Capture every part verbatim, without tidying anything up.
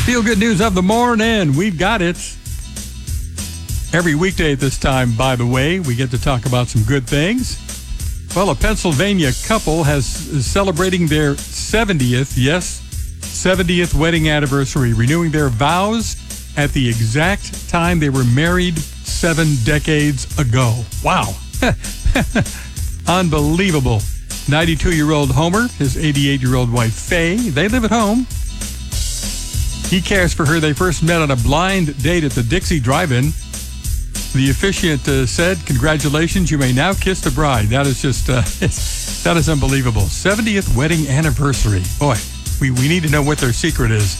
Feel-good news of the morning. We've got it. Every weekday at this time, by the way, we get to talk about some good things. Well, a Pennsylvania couple has is celebrating their seventieth, yes, seventieth wedding anniversary, renewing their vows at the exact time they were married seven decades ago. Wow. Unbelievable. ninety-two-year-old Homer, his eighty-eight-year-old wife Faye, they live at home. He cares for her. They first met on a blind date at the Dixie Drive-In. The officiant uh, said, "Congratulations, you may now kiss the bride." That is just, uh, it's, that is unbelievable. seventieth wedding anniversary. Boy, we, we need to know what their secret is.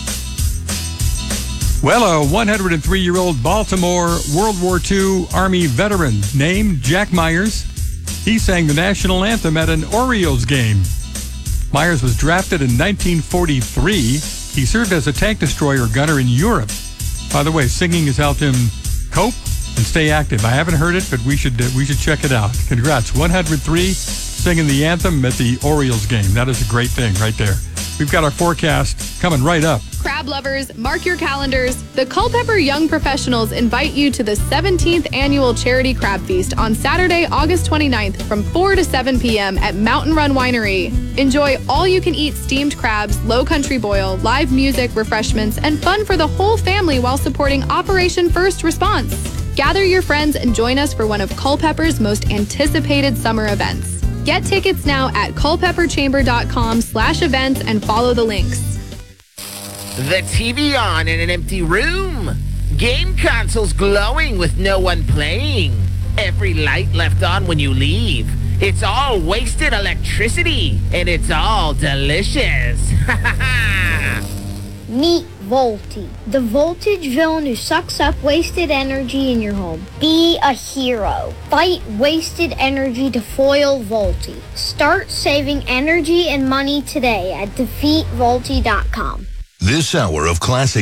Well, a one hundred three-year-old Baltimore World War Two Army veteran named Jack Myers, he sang the national anthem at an Orioles game. Myers was drafted in nineteen forty-three. He served as a tank destroyer gunner in Europe. By the way, singing has helped him cope and stay active. I haven't heard it, but we should uh, we should check it out. Congrats, one hundred three, singing the anthem at the Orioles game. That is a great thing right there. We've got our forecast coming right up. Crab lovers, mark your calendars. The Culpeper Young Professionals invite you to the seventeenth Annual Charity Crab Feast on Saturday, August twenty-ninth from four to seven p.m. at Mountain Run Winery. Enjoy all-you-can-eat steamed crabs, low country boil, live music, refreshments, and fun for the whole family while supporting Operation First Response. Gather your friends and join us for one of Culpeper's most anticipated summer events. Get tickets now at culpeperchamber.com slash events and follow the links. The T V on in an empty room. Game consoles glowing with no one playing. Every light left on when you leave. It's all wasted electricity, and it's all delicious. Ha ha ha! Meet Volty, the voltage villain who sucks up wasted energy in your home. Be a hero. Fight wasted energy to foil Volty. Start saving energy and money today at defeat volty dot com. This hour of classic